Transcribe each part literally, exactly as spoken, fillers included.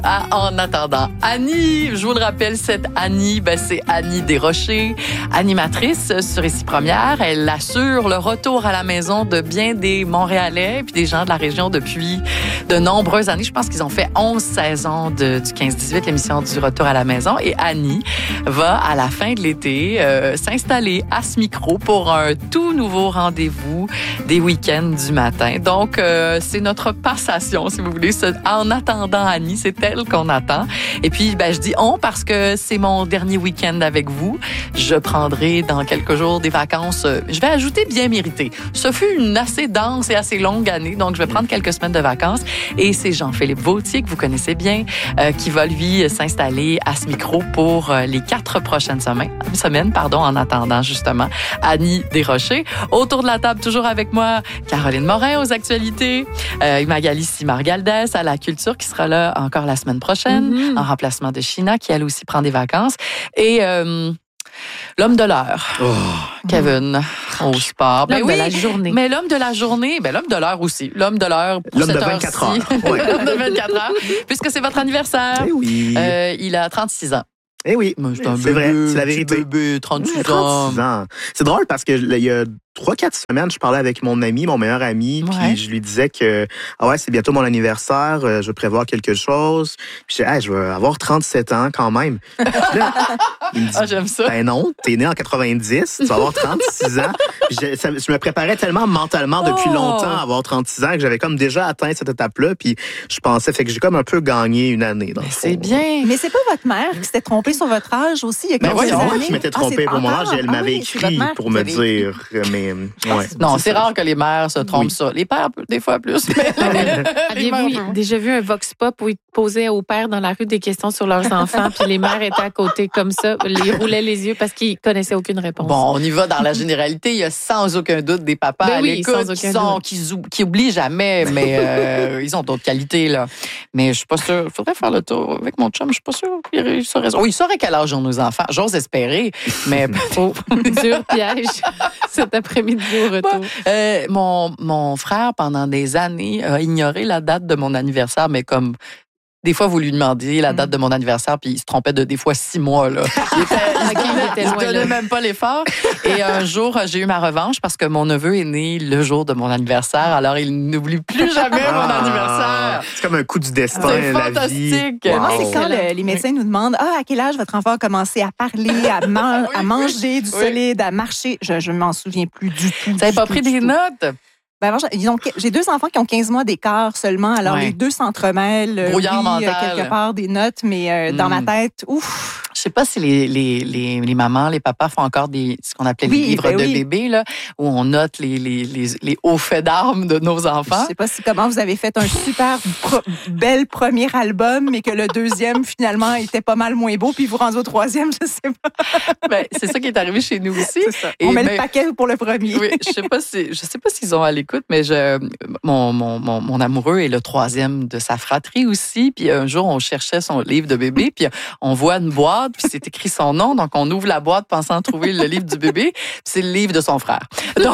à En attendant Annie. Je vous le rappelle, cette Annie, ben, c'est Annie Desrochers, animatrice sur Ici Première. Elle assure le retour à la maison de bien des Montréalais puis des gens de la région depuis de nombreuses années. Je pense qu'ils ont fait onze saisons de, du quinze dix-huit, l'émission du retour à la maison. Et Annie va, à la fin de l'été, euh, s'installer à ce micro pour un tout nouveau rendez-vous des week-ends du matin. Donc, euh, c'est notre passation, si vous voulez. En attendant Annie, c'est elle qu'on attend. Et puis, ben, je dis on parce que c'est mon dernier week-end avec vous. Je prendrai dans quelques jours des vacances. Je vais ajouter bien méritées. Ce fut une assez dense et assez longue année, donc je vais prendre quelques semaines de vacances. Et c'est Jean-Philippe Vauthier, que vous connaissez bien, euh, qui va, lui, s'installer à ce micro pour euh, les quatre prochaines semaines, semaines pardon, en attendant, justement, Annie Desrochers. Autour de la table, toujours avec moi, Caroline Morin aux actualités, euh, Magali Simard-Galdès à la culture, qui sera là encore la semaine prochaine, mm-hmm. en remplacement de China, qui elle aussi prend des vacances. Et euh, l'homme de l'heure, oh. Kevin, mmh. au sport. L'homme ben de oui, la journée. Mais l'homme de la journée, ben l'homme de l'heure aussi. L'homme de l'heure pour l'homme cette de vingt-quatre heures. Ouais. L'homme de vingt-quatre heures, puisque c'est votre anniversaire. Eh oui. Euh, il a trente-six ans. Eh oui, c'est, un c'est bébé, vrai, c'est la vérité. Bébé, trente-six ans. trente-six ans. C'est drôle parce que il y a trois, quatre semaines, je parlais avec mon ami, mon meilleur ami, ouais. puis je lui disais que ah ouais, c'est bientôt mon anniversaire, euh, je veux prévoir quelque chose. Puis je disais, hey, je veux avoir trente-sept ans quand même. Là, il me dit, ah, j'aime ça. Ben non, t'es né en quatre-vingt-dix, tu vas avoir trente-six ans. Je, ça, je me préparais tellement mentalement depuis oh. longtemps à avoir trente-six ans que j'avais comme déjà atteint cette étape-là, puis je pensais, fait que j'ai comme un peu gagné une année. Dans le c'est fond. bien. Mais c'est pas votre mère qui s'était trompée sur votre âge aussi il y a quelques ben ouais, années? C'est moi qui m'étais trompée ah, pour mon âge et elle ah, m'avait oui, écrit pour me dire. Mais, ouais, non, c'est, c'est rare que les mères se trompent oui. ça. Les pères, des fois plus. Mais avez-vous déjà vu un vox pop où ils posaient aux pères dans la rue des questions sur leurs enfants, puis les mères étaient à côté comme ça, ils roulaient les yeux parce qu'ils connaissaient aucune réponse. Bon, on y va dans la généralité. Il y a sans aucun doute des papas ben à oui, l'écoute qui, sont, qui, qui oublient jamais, mais euh, ils ont d'autres qualités, là. Mais je suis pas sûre. Il faudrait faire le tour avec mon chum. Je suis pas sûre qu'il saurait. Oui, il saurait quel âge ont nos enfants. J'ose espérer, mais oh, dur piège cet après-midi au retour. Bon, euh, mon, mon frère, pendant des années, a ignoré la date de mon anniversaire, mais comme des fois, vous lui demandiez la date de mon anniversaire, puis il se trompait de des fois six mois. Là. Il était, il donnait, il il donnait même pas l'effort. Et un jour, j'ai eu ma revanche parce que mon neveu est né le jour de mon anniversaire. Alors, il n'oublie plus jamais ah, mon anniversaire. C'est comme un coup du destin, c'est la fantastique. vie. Wow. Moi, c'est quand le, les médecins nous demandent ah, à quel âge votre enfant a commencé à parler, à, man- oui, à manger du oui. solide, à marcher. Je ne m'en souviens plus du tout. Vous n'avez pas pris des tout. notes? Ben alors, ils ont, j'ai deux enfants qui ont quinze mois d'écart seulement. Alors, ouais. les deux s'entremêlent. Brouillard oui, mental. quelque part des notes, mais euh, mm. dans ma tête, ouf. Je sais pas si les, les, les, les mamans, les papas font encore des, ce qu'on appelait oui, les livres ben de oui. bébés, là, où on note les, les, les, les hauts faits d'armes de nos enfants. Je sais pas si comment vous avez fait un super pro, bel premier album, mais que le deuxième, finalement, était pas mal moins beau, puis vous rendez au troisième, je sais pas. Ben, c'est ça qui est arrivé chez nous aussi. C'est ça. Et on met ben, le paquet pour le premier. Oui, je sais pas si, je sais pas s'ils ont à l'écoute, mais je, mon, mon, mon, mon amoureux est le troisième de sa fratrie aussi. Puis un jour, on cherchait son livre de bébé, puis on voit une boîte, puis c'est écrit son nom. Donc, on ouvre la boîte pensant trouver le livre du bébé, puis c'est le livre de son frère. Donc,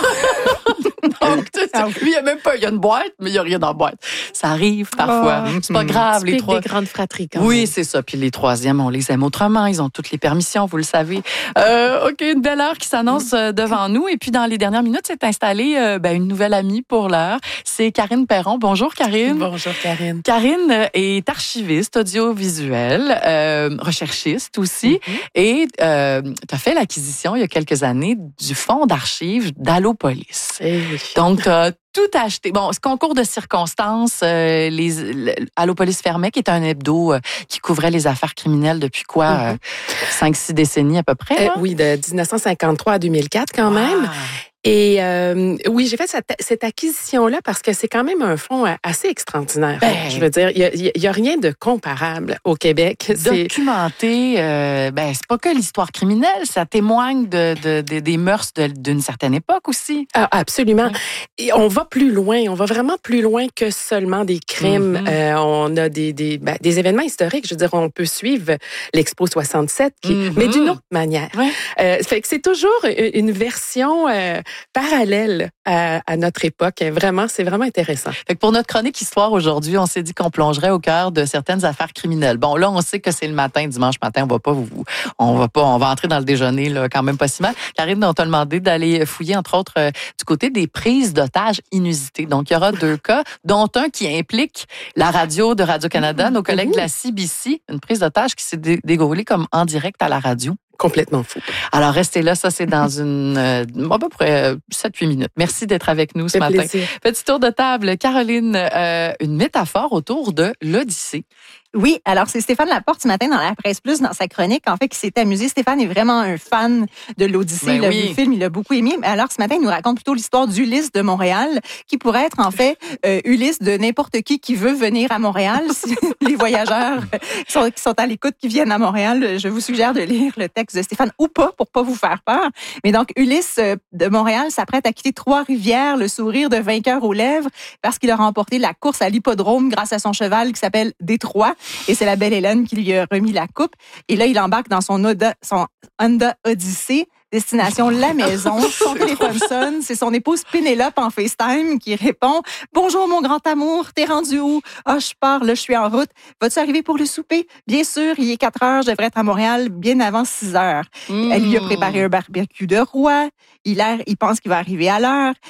donc lui, il n'y a même pas, il y a une boîte, mais il n'y a rien dans la boîte. Ça arrive parfois. Oh, c'est pas grave. Les trois. Des grandes fratries, quand oui, même. c'est ça. Puis les troisièmes, on les aime autrement. Ils ont toutes les permissions, vous le savez. Euh, OK, une belle heure qui s'annonce devant nous. Et puis, dans les dernières minutes, s'est installée euh, ben, une nouvelle amie pour l'heure. C'est Karine Perron. Bonjour, Karine. Bonjour, Karine. Karine est archiviste audiovisuelle, euh, recherchiste aussi. Mm-hmm. Et euh, tu as fait l'acquisition, il y a quelques années, du fonds d'archives d'Allopolis. Eh oui. Donc, tu as tout acheté. Bon, ce concours de circonstances, euh, les, Allopolis fermait, qui est un hebdo euh, qui couvrait les affaires criminelles depuis quoi? Mm-hmm. euh, cinq six décennies à peu près? Euh, oui, de dix-neuf cent cinquante-trois à deux mille quatre quand wow. même. Et euh, oui, j'ai fait cette, cette acquisition-là parce que c'est quand même un fonds assez extraordinaire. Ben, je veux dire, il n'y a, a rien de comparable au Québec. Documenté, euh, ben, c'est pas que l'histoire criminelle, ça témoigne de, de, de, des mœurs de, d'une certaine époque aussi. Ah, absolument. Et on va plus loin, on va vraiment plus loin que seulement des crimes. Mm-hmm. Euh, on a des, des, ben, des événements historiques. Je veux dire, on peut suivre l'Expo soixante-sept, qui, mm-hmm. mais d'une autre manière. Ouais. Euh, fait que c'est toujours une version... Euh, parallèle à, à notre époque. Vraiment, c'est vraiment intéressant. Fait que pour notre chronique histoire aujourd'hui, on s'est dit qu'on plongerait au cœur de certaines affaires criminelles. Bon, là, on sait que c'est le matin, dimanche matin, on va pas vous, on va pas, on va entrer dans le déjeuner là, quand même pas si mal. Karine, on t'a demandé d'aller fouiller entre autres euh, du côté des prises d'otages inusitées. Donc, il y aura deux cas, dont un qui implique la radio de Radio-Canada, nos collègues de la C B C, une prise d'otage qui s'est dé- déroulée comme en direct à la radio. Complètement fou. Alors, restez là. Ça, c'est dans une, euh, à peu près sept huit minutes. Merci d'être avec nous ce C'est matin. plaisir. Petit tour de table. Caroline, euh, une métaphore autour de l'Odyssée. Oui, alors c'est Stéphane Laporte ce matin dans la Presse Plus, dans sa chronique, en fait, qui s'est amusé. Stéphane est vraiment un fan de l'Odyssée. Ben il a oui. vu le film, il l'a beaucoup aimé. Mais alors ce matin, il nous raconte plutôt l'histoire d'Ulysse de Montréal, qui pourrait être en fait euh, Ulysse de n'importe qui qui veut venir à Montréal. Si les voyageurs qui sont, qui sont à l'écoute, qui viennent à Montréal, je vous suggère de lire le texte de Stéphane, ou pas, pour pas vous faire peur. Mais donc, Ulysse de Montréal s'apprête à quitter Trois-Rivières, le sourire de vainqueur aux lèvres, parce qu'il a remporté la course à l'hippodrome grâce à son cheval qui s'appelle Détroit. Et c'est la belle Hélène qui lui a remis la coupe. Et là, il embarque dans son, Oda, son Honda Odyssey, destination la maison. Son téléphone sonne. C'est son épouse Pénélope en FaceTime qui répond « Bonjour, mon grand amour. T'es rendu où? Ah, oh, je pars. Là, je suis en route. Vas-tu arriver pour le souper? Bien sûr, il est quatre heures. Je devrais être à Montréal bien avant six heures. Mmh. Elle lui a préparé un barbecue de roi. Il, a, il pense qu'il va arriver à l'heure.